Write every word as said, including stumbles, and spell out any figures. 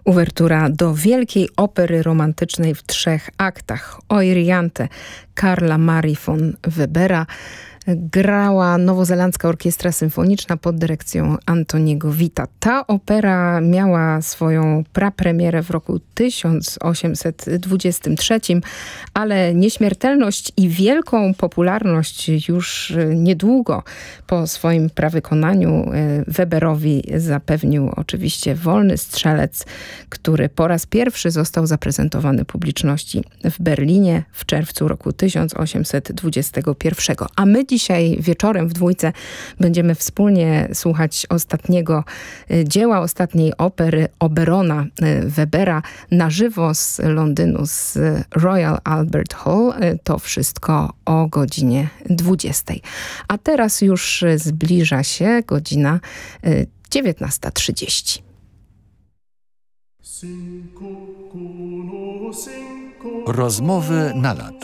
Uwertura do wielkiej opery romantycznej w trzech aktach Eurydice Carla Marii von Webera grała Nowozelandzka Orkiestra Symfoniczna pod dyrekcją Antoniego Witta. Ta opera miała swoją prapremierę w roku tysiąc osiemset dwudziestym trzecim, ale nieśmiertelność i wielką popularność już niedługo po swoim prawykonaniu Weberowi zapewnił oczywiście Wolny Strzelec, który po raz pierwszy został zaprezentowany publiczności w Berlinie w czerwcu roku tysiąc osiemset dwudziestego pierwszego. A my dzisiaj wieczorem w dwójce będziemy wspólnie słuchać ostatniego dzieła, ostatniej opery Oberona Webera na żywo z Londynu, z Royal Albert Hall. To wszystko o godzinie dwudziestej. A teraz już zbliża się godzina dziewiętnasta trzydzieści. Rozmowy na lato.